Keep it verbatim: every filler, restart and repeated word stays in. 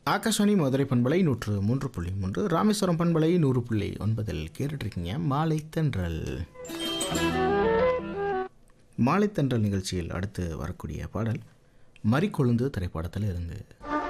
ஆகாஷவாணி மதுரை பண்பலை நூற்று மூன்று புள்ளி மூன்று, ராமேஸ்வரம் பண்பலை நூறு புள்ளி ஒன்பதில் கேட்டுட்ருக்கீங்க மாலை தென்றல். மாலை தென்றல் நிகழ்ச்சியில் அடுத்து வரக்கூடிய பாடல் மறிக்கொழுந்து திரைப்படத்தில் இருந்து.